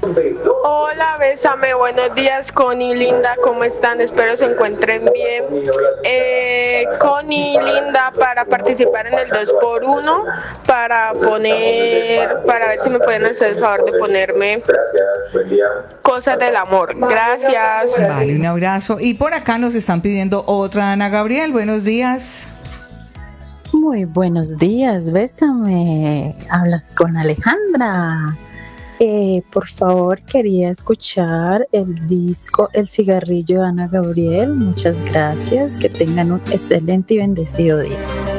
Hola, Bésame, buenos días, Connie, Linda, ¿cómo están? Espero se encuentren bien. Connie, Linda, para participar en el 2x1, para ver si me pueden hacer el favor de ponerme Cosas del Amor. Gracias. Vale, un abrazo. Y por acá nos están pidiendo otra Ana Gabriel. Buenos días. Muy buenos días, Bésame. Hablas con Alejandra. Por favor, quería escuchar el disco El cigarrillo de Ana Gabriel. Muchas gracias. Que tengan un excelente y bendecido día.